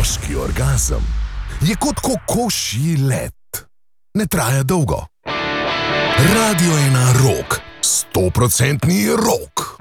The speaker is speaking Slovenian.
Moški orgazem je kot kokošji let. Ne traja dolgo. Radio je na rok, 100% rok.